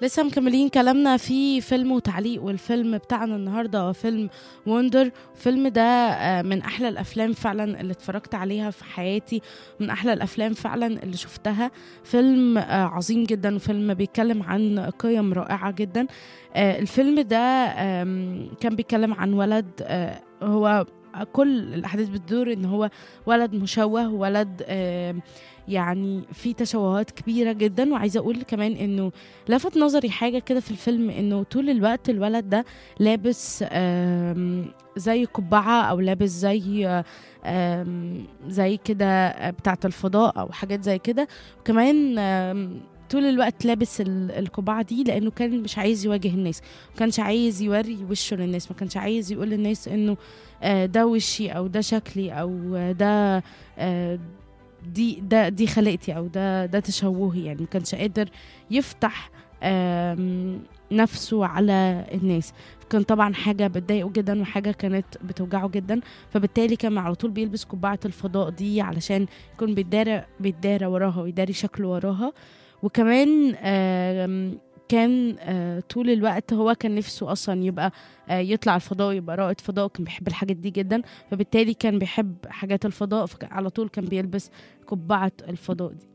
لسه مكملين كلامنا في فيلم وتعليق، والفيلم بتاعنا النهارده هو فيلم وندر. الفيلم ده من احلى الافلام فعلا اللي اتفرجت عليها في حياتي، من احلى الافلام فعلا اللي شفتها. فيلم عظيم جدا، وفيلم بيتكلم عن قيم رائعة جدا. الفيلم ده كان بيتكلم عن ولد، هو كل الأحداث بتدور إن هو ولد مشوه، ولد يعني في تشوهات كبيرة جدا. وعايزة أقول كمان إنه لفت نظري حاجة كده في الفيلم، إنه طول الوقت الولد ده لابس زي قبعة، أو لابس زي كده بتاعة الفضاء أو حاجات زي كده. وكمان طول الوقت لابس القبعة دي لأنه كان مش عايز يواجه الناس، ما كانش عايز يوري وشه للناس، ما كانش عايز يقول للناس إنه ده وشي، أو ده شكلي، أو ده دي خلقتي، أو ده تشوهي. يعني ما كانش قادر يفتح نفسه على الناس. كان طبعا حاجة بتضايقه جدا، وحاجة كانت بتوجعه جدا. فبالتالي كان على طول بيلبس قبعة الفضاء دي علشان يكون بيتدارى وراها، ويداري شكله وراها. وكمان كان طول الوقت هو كان نفسه أصلا يبقى يطلع الفضاء، يبقى رائد فضاء. كان بيحب الحاجات دي جدا، فبالتالي كان بيحب حاجات الفضاء، على طول كان بيلبس قبعة الفضاء دي.